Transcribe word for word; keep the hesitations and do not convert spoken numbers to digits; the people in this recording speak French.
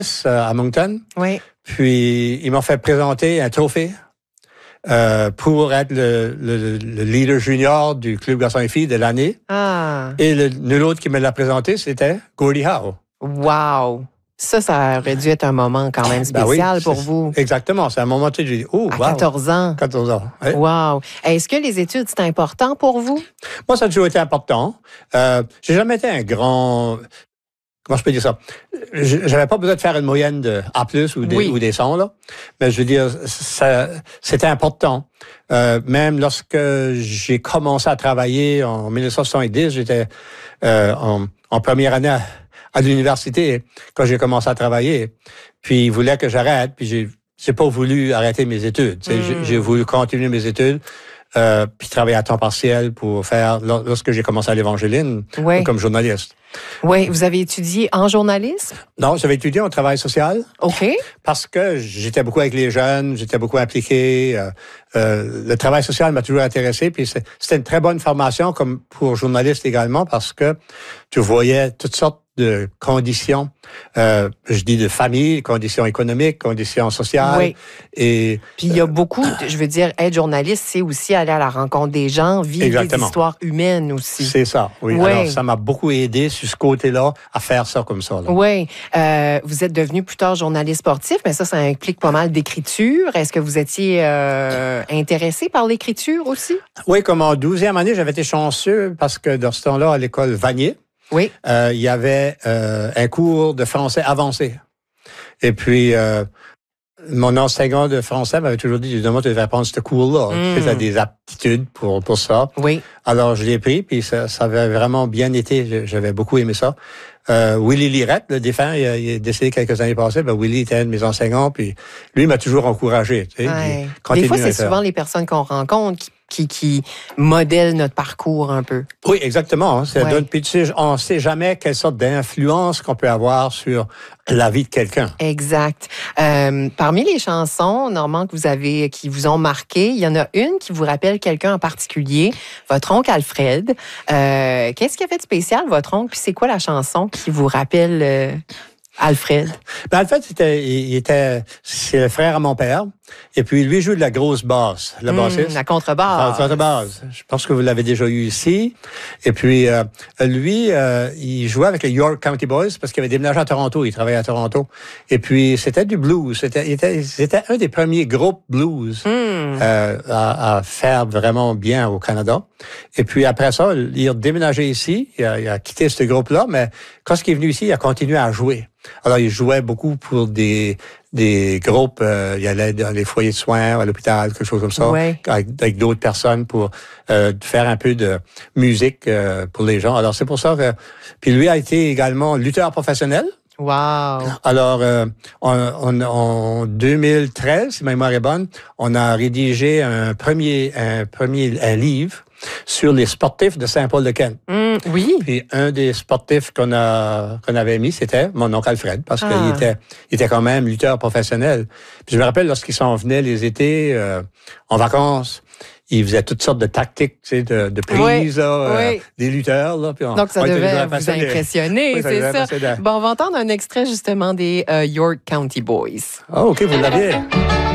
euh, à Moncton. Oui. Puis, ils m'ont fait présenter un trophée euh, pour être le, le, le leader junior du Club Garçons et Filles de l'année. Ah. Et le, nul autre qui me l'a présenté, c'était Gordie Howe. Wow! Ça, ça aurait dû être un moment quand même spécial ben oui, pour vous. Exactement. C'est un moment où j'ai dit, oh, à wow. quatorze ans. quatorze ans. Oui. Wow. Est-ce que les études, c'est important pour vous? Moi, ça a toujours été important. Euh, j'ai jamais été un grand... Comment je peux dire ça? J'avais pas besoin de faire une moyenne de A plus ou des, oui. ou des cent, là. Mais je veux dire, ça, c'était important. Euh, même lorsque j'ai commencé à travailler en dix-neuf cent soixante-dix, j'étais euh, en, en première année à, à l'université quand j'ai commencé à travailler. Puis ils voulaient que j'arrête, puis j'ai, j'ai pas voulu arrêter mes études. Mm. J'ai, j'ai voulu continuer mes études. Euh, puis travailler à temps partiel pour faire, lorsque j'ai commencé à l'Évangéline, oui. comme journaliste. Oui, vous avez étudié en journalisme? Non, j'avais étudié en travail social. OK. Parce que j'étais beaucoup avec les jeunes, j'étais beaucoup impliqué. Euh, euh, le travail social m'a toujours intéressé, puis c'est, c'était une très bonne formation comme pour journaliste également, parce que tu voyais toutes sortes de conditions, euh, je dis de famille, conditions économiques, conditions sociales. Oui. Et puis il y a beaucoup, de, je veux dire, être journaliste, c'est aussi aller à la rencontre des gens, vivre Exactement. Des histoires humaines aussi. C'est ça, oui. oui. Alors ça m'a beaucoup aidé sur ce côté-là à faire ça comme ça. Là. Oui. Euh, vous êtes devenu plus tard journaliste sportif, mais ça, ça implique pas mal d'écriture. Est-ce que vous étiez euh, intéressé par l'écriture aussi? Oui, comme en douzième année, j'avais été chanceux parce que dans ce temps-là, à l'école Vanier, oui. Euh, il y avait euh, un cours de français avancé. Et puis, euh, mon enseignant de français m'avait toujours dit, évidemment, tu devrais prendre ce cours-là. Mm. Tu as des aptitudes pour, pour ça. Oui. Alors, je l'ai pris, puis ça, ça avait vraiment bien été. J'avais beaucoup aimé ça. Euh, Willy Lirette, le défunt, il a, il a décédé quelques années passées. Ben, Willy était un de mes enseignants, puis lui m'a toujours encouragé. Tu sais, ouais. Des fois, c'est souvent les personnes qu'on rencontre qui Qui, qui modèle notre parcours un peu. Oui, exactement. Ça ouais. donne, puis tu sais, on ne sait jamais quelle sorte d'influence qu'on peut avoir sur la vie de quelqu'un. Exact. Euh, parmi les chansons, Normand, que vous avez, qui vous ont marqué, il y en a une qui vous rappelle quelqu'un en particulier, votre oncle Alfred. Euh, qu'est-ce qu'il a fait de spécial, votre oncle? Puis c'est quoi la chanson qui vous rappelle euh, Alfred? Ben, Alfred, c'était, il était, c'est le frère à mon père. Et puis, lui joue de la grosse basse, la bassiste. Mmh, la contrebasse. La contrebasse. Je pense que vous l'avez déjà eu ici. Et puis, euh, lui, euh, il jouait avec les York County Boys parce qu'il avait déménagé à Toronto. Il travaillait à Toronto. Et puis, c'était du blues. C'était, il était, c'était un des premiers groupes blues mmh. euh, à, à faire vraiment bien au Canada. Et puis, après ça, il a déménagé ici. Il a, il a quitté ce groupe-là. Mais quand il est venu ici, il a continué à jouer. Alors, il jouait beaucoup pour des... des groupes, euh, il allait dans les foyers de soins, à l'hôpital, quelque chose comme ça, ouais. avec, avec d'autres personnes pour euh, faire un peu de musique euh, pour les gens. Alors, c'est pour ça que... Puis lui a été également lutteur professionnel. Wow! Alors, euh, on, on, en deux mille treize, si ma mémoire est bonne, on a rédigé un premier, un premier un livre sur les sportifs de Saint-Paul-de-Kent. Mmh, oui. Puis un des sportifs qu'on a qu'on avait mis, c'était mon oncle Alfred, parce ah. qu'il était il était quand même lutteur professionnel. Puis je me rappelle lorsqu'ils s'en venaient les étés euh, en vacances, ils faisaient toutes sortes de tactiques, tu sais, de, de prise, oui, là, oui. Euh, des lutteurs. Là, puis on, donc, ça on devait vous impressionner, oui, c'est ça. ça. Bon, on va entendre un extrait, justement, des euh, York County Boys. Ah, OK, vous l'aviez.